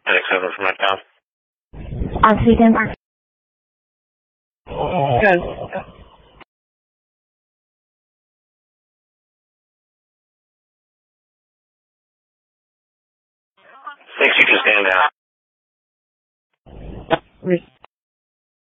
7 from my top. On speaking. Good. Thanks, you can stand out.